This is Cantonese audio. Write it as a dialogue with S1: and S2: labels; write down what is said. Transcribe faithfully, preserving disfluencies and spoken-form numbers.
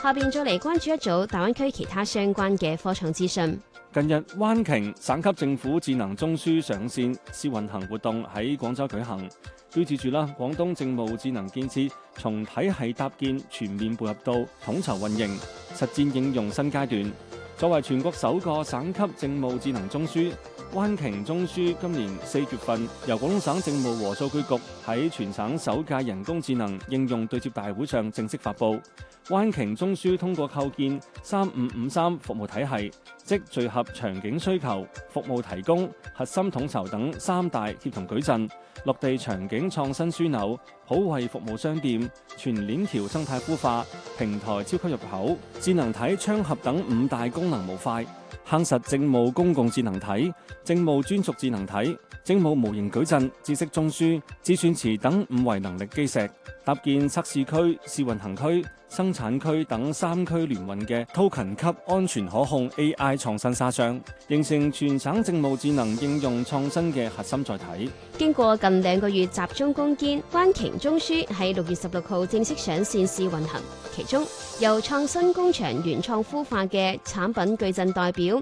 S1: 下邊再嚟關注一組大灣區其他相關嘅科創資訊。
S2: 近日，灣鯨省級政府智能中樞上線試運行活動喺廣州舉行，標誌住啦廣東政務智能建設從體系搭建全面步入到統籌運營、實戰應用新階段。作為全國首個省級政務智能中樞，灣鯨中樞今年四月份由廣東省政務和數據局喺全省首屆人工智能應用對接大會上正式發布。灣鯨中樞通過構建三五五三服務體系，即聚合場景需求、服務提供、核心統籌等三大協同矩陣，落地場景創新樞紐、普惠服務商店、全鏈條生態孵化、平台超級入口、智能體窗合等五大功能模塊，夯實政務公共智能體、政務專屬智能體、政務模型矩陣、知識中樞、智算池等五維能力基石，搭建測試區、試運行區、生產區等三區聯運嘅 token 級安全可控 A I 創新沙箱，形成全省政務智能應用創新嘅核心載體。
S1: 經過近兩個月集中攻堅，灣鯨中樞喺六月十六號正式上線試運行。其中由創新工場原創孵化嘅產品矩陣代表